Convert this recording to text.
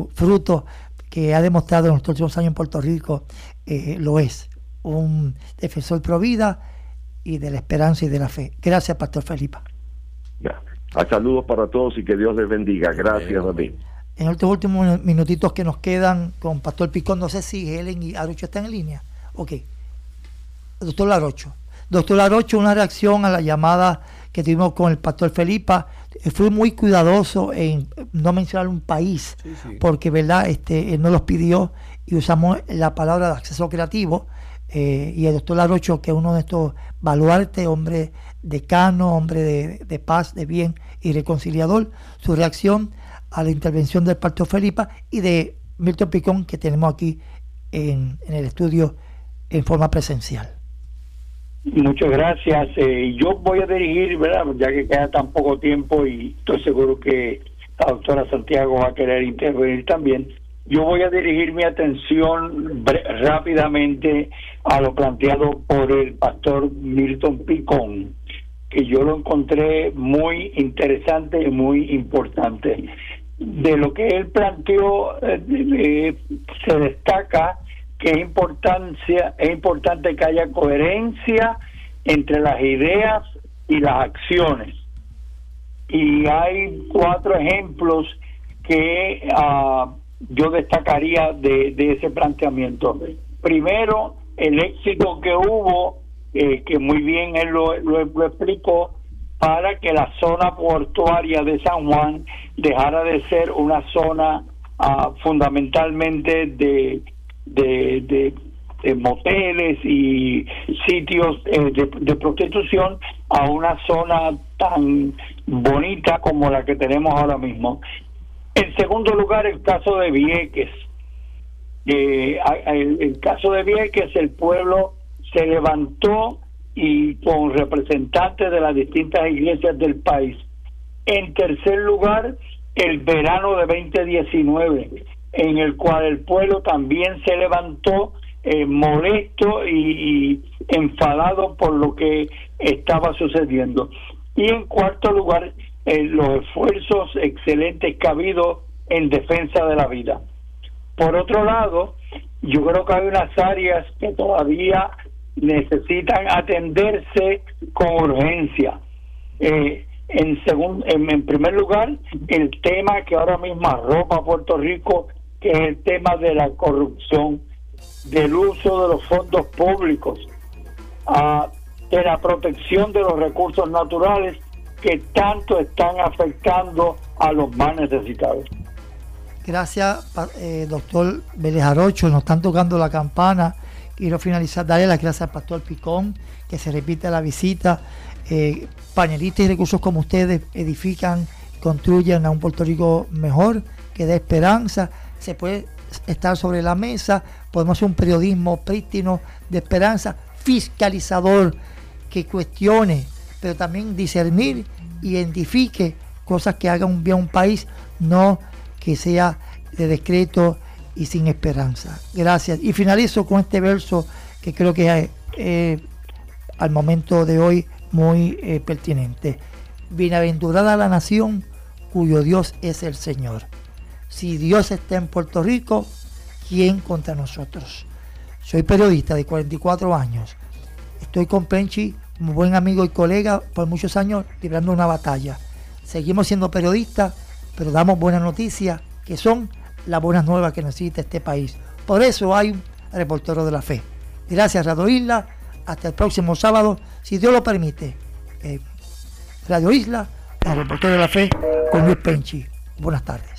fruto que ha demostrado en los últimos años en Puerto Rico, lo es. Un defensor pro vida y de la esperanza y de la fe. Gracias, Pastor Felipa. Ya. Saludos para todos y que Dios les bendiga. Gracias, David. En estos últimos minutitos que nos quedan con Pastor Picón, no sé si Helen y Arocho están en línea. Ok. Doctor Larocho. Doctor Larocho, una reacción a la llamada que tuvimos con el Pastor Felipa. Fui muy cuidadoso en no mencionar un país, porque verdad él nos los pidió y usamos la palabra de acceso creativo. Y el doctor Larocho, que es uno de estos baluartes, hombre decano, hombre de paz, de bien y reconciliador, su reacción a la intervención del Pastor Felipa y de Milton Picón, que tenemos aquí en el estudio en forma presencial. Muchas gracias. Yo voy a dirigir, ¿verdad?, ya que queda tan poco tiempo y estoy seguro que la doctora Santiago va a querer intervenir también. Yo voy a dirigir mi atención rápidamente a lo planteado por el pastor Milton Picón, que yo lo encontré muy interesante y muy importante. De lo que él planteó, se destaca que es importante que haya coherencia entre las ideas y las acciones. Y hay 4 ejemplos que yo destacaría de ese planteamiento. Primero, el éxito que hubo, que muy bien él lo explicó, para que la zona portuaria de San Juan dejara de ser una zona fundamentalmente de moteles y sitios de prostitución, a una zona tan bonita como la que tenemos ahora mismo. En segundo lugar, el caso de Vieques. El caso de Vieques, el pueblo se levantó y con representantes de las distintas iglesias del país. En tercer lugar, el verano de 2019, en el cual el pueblo también se levantó molesto y enfadado por lo que estaba sucediendo. Y en cuarto lugar, los esfuerzos excelentes que ha habido en defensa de la vida. Por otro lado, yo creo que hay unas áreas que todavía necesitan atenderse con urgencia. En primer lugar, el tema que ahora mismo arropa a Puerto Rico, que es el tema de la corrupción, del uso de los fondos públicos, de la protección de los recursos naturales que tanto están afectando a los más necesitados. Gracias, doctor Vélez Arocho. Nos están tocando la campana. Quiero finalizar, darle las gracias al pastor Picón, que se repite la visita. Panelistas y recursos como ustedes edifican, construyen a un Puerto Rico mejor, que dé esperanza. Se puede estar sobre la mesa, podemos hacer un periodismo prístino de esperanza, fiscalizador, que cuestione, pero también discernir, identifique cosas que hagan un bien a un país, no que sea de decreto y sin esperanza. Gracias. Y finalizo con este verso que creo que es al momento de hoy muy pertinente. Bienaventurada la nación cuyo Dios es el Señor. Si Dios está en Puerto Rico, ¿quién contra nosotros? Soy periodista de 44 años. Estoy con Penchi, como buen amigo y colega, por muchos años librando una batalla. Seguimos siendo periodistas, pero damos buenas noticias, que son las buenas nuevas que necesita este país. Por eso hay un reportero de la fe. Gracias, Radio Isla. Hasta el próximo sábado, si Dios lo permite. Radio Isla, el reportero de la fe, con Luis Penchi. Buenas tardes.